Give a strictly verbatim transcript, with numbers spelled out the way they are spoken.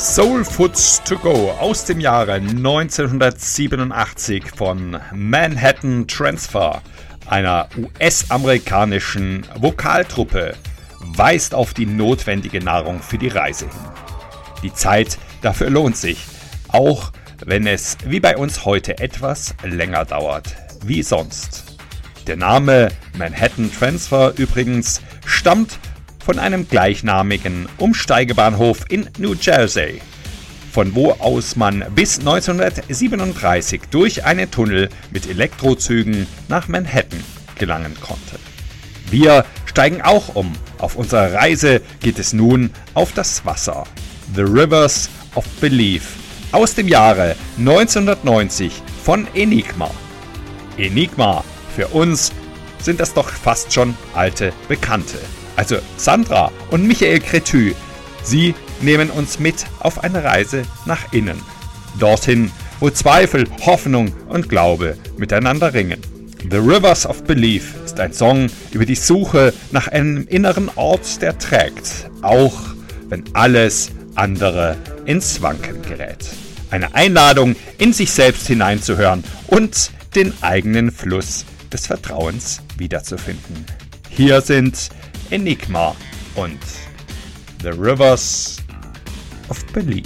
Soul Food to Go aus dem Jahre neunzehnhundertsiebenundachtzig von Manhattan Transfer, einer U S-amerikanischen Vokaltruppe, weist auf die notwendige Nahrung für die Reise hin. Die Zeit dafür lohnt sich, auch wenn es wie bei uns heute etwas länger dauert wie sonst. Der Name Manhattan Transfer übrigens stammt von einem gleichnamigen Umsteigebahnhof in New Jersey, von wo aus man bis neunzehnhundertsiebenunddreißig durch einen Tunnel mit Elektrozügen nach Manhattan gelangen konnte. Wir steigen auch um. Auf unserer Reise geht es nun auf das Wasser. The Rivers of Belief aus dem Jahre neunzehnhundertneunzig von Enigma. Enigma, für uns sind das doch fast schon alte Bekannte. Also Sandra und Michael Crétu, sie nehmen uns mit auf eine Reise nach innen. Dorthin, wo Zweifel, Hoffnung und Glaube miteinander ringen. The Rivers of Belief ist ein Song über die Suche nach einem inneren Ort, der trägt, auch wenn alles andere ins Wanken gerät. Eine Einladung, in sich selbst hineinzuhören und den eigenen Fluss des Vertrauens wiederzufinden. Hier sind Enigma und The Rivers of Belief.